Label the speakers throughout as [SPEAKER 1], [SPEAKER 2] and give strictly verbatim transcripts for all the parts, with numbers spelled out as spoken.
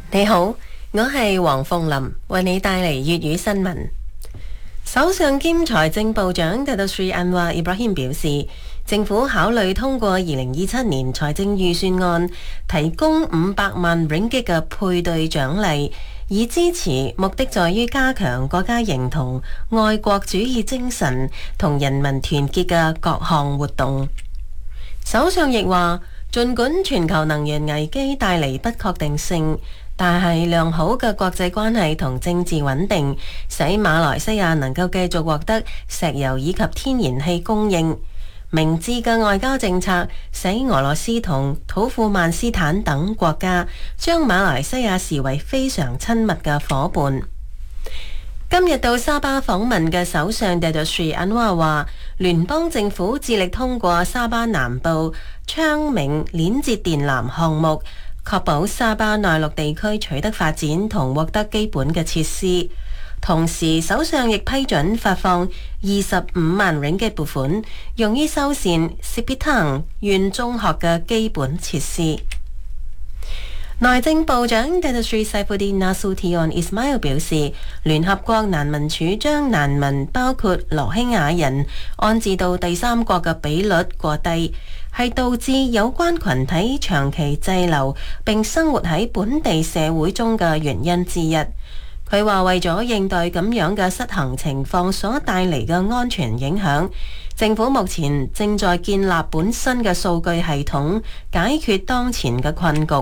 [SPEAKER 1] 你好，我係黃鳳琳，為你帶嚟粵語新聞。首相兼財政部長 Datuk Seri Anwar Ibrahim 表示，政府考慮通過二零二七年財政預算案，提供五百萬 ringgit 嘅配對獎勵，以支持目的在於加強國家認同、愛國主義精神同人民團結嘅各項活動。首相亦話，儘管全球能源危機帶嚟不確定性，但係良好嘅國際關係同政治穩定，使馬來西亞能夠繼續獲得石油以及天然氣供應。明智嘅外交政策使俄羅斯同土庫曼斯坦等國家將馬來西亞視為非常親密嘅夥伴。今日到沙巴訪問嘅首相 Datuk Seri Anwar 話，聯邦政府致力通過沙巴南部昌明鏈接電纜項目，確保沙巴內陸地區取得發展同獲得基本嘅設施。同時，首相亦批准發放二十五萬 ringgit 撥款，用於修繕 Sipitang 縣中學嘅基本設施。內政部長 Datuk Seri Saifuddin Nasution Ismail 表示，聯合國難民署將難民包括羅興亞人安置到第三國嘅比率過低，係導致有關群體長期滯留並生活喺本地社會中嘅原因之一。佢話為咗應對咁樣嘅失衡情況所帶嚟嘅安全影響，政府目前正在建立本身嘅數據系統，解決當前嘅困局。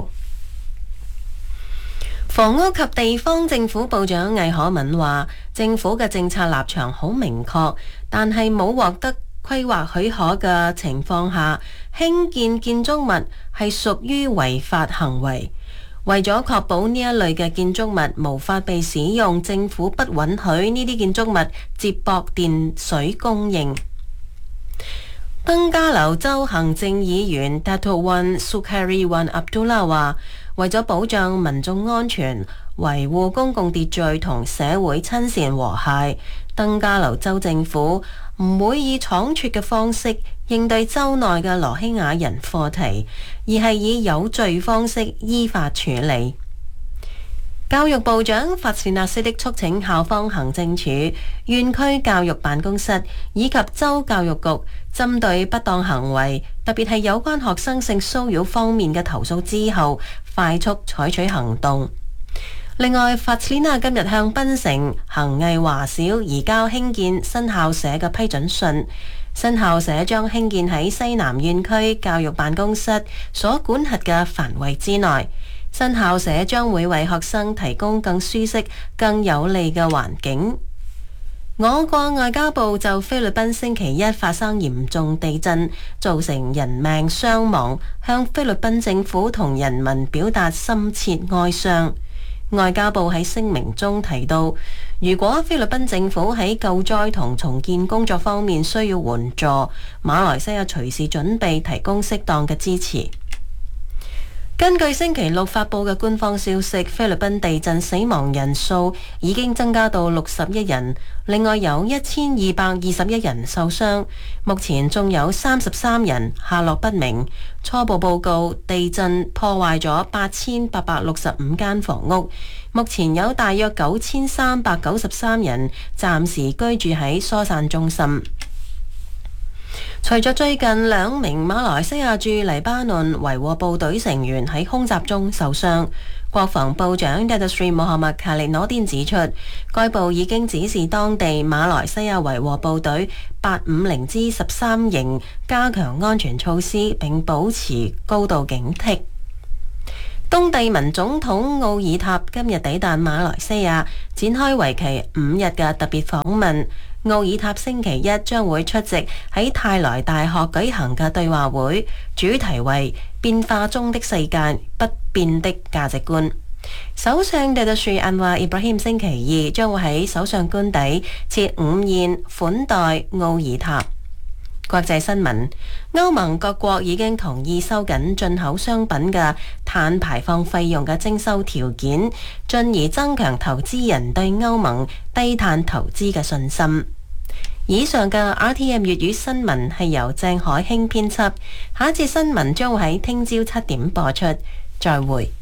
[SPEAKER 1] 房屋及地方政府部長魏可敏話，政府嘅政策立場好明確，但係冇獲得規劃許可嘅情況下，興建建築物係屬於違法行為。為咗確保呢一類嘅建築物無法被使用，政府不允許呢啲建築物接駁電水供應。登嘉樓州行政議員 Dato' Wan Sukari Wan Abdullah 話，為咗保障民眾安全、維護公共秩序同社會親善和諧，登嘉樓州政府唔會以倉促嘅方式應對州內嘅羅興亞人課題，而係以有序方式依法處理。教育部長法斯納斯的促請校方行政處、縣區教育辦公室以及州教育局針對不當行為，特別係有關學生性騷擾方面嘅投訴之後，快速採取行動。另外，法斯納今日向檳城恒毅華小移交興建新校舍嘅批准信。新校舍將興建喺西南縣區教育辦公室所管轄嘅範圍之內。新校舍將會為學生提供更舒適、更有利嘅環境。我國外交部就菲律賓星期一發生嚴重地震，造成人命傷亡，向菲律賓政府同人民表達深切哀傷。外交部喺聲明中提到，如果菲律賓政府喺救災同重建工作方面需要援助，馬來西亞隨時準備提供適當嘅支持。根據星期六發佈嘅官方消息，菲律賓地震死亡人數已經增加到六十一人，另外有一千二百二十一人受傷，目前仲有三十三人下落不明。初步報告，地震破壞咗八千八百六十五間房屋，目前有大約九千三百九十三人暫時居住喺疏散中心。隨着最近兩名馬來西亞駐黎巴嫩維和部隊成員喺空襲中受傷，國防部長 Datuk Seri Mohammad Khalid Nordin 指出，該部已經指示當地馬來西亞維和部隊八五零之十三營加強安全措施，並保持高度警惕。東帝汶總統奧爾塔今日抵達馬來西亞，展開為期五日嘅特別訪問。奧爾塔星期一將會出席喺泰來大學舉行嘅對話會，主題為變化中的世界，不變的價值觀。首相 Datuk Seri Anwar Ibrahim 星期二將會喺首相官邸設午宴款待奧爾塔。國際新聞：歐盟各國已經同意收緊進口商品嘅碳排放費用嘅徵收條件，進而增強投資人對歐盟低碳投資嘅信心。以上嘅 R T M 粵語新聞係由鄭海興編輯，下一節新聞將會喺聽朝七點播出。再會。